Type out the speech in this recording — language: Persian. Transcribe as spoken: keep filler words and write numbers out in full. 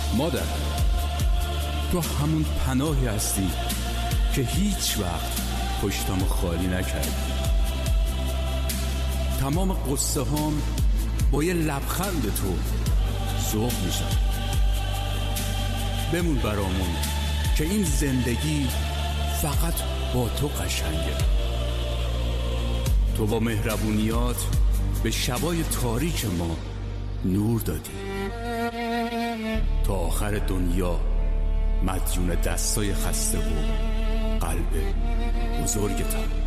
مادر، تو همون پناهی هستی که هیچ وقت پشتمو خالی نکردی. تمام قصه هام با یه لبخند تو ذوق میشن. بمون برامون که این زندگی فقط با تو قشنگه. تو با مهربونیات به شبای تاریک ما نور دادی. تا آخر دنیا مدیون دستای خسته و قلب بزرگتم.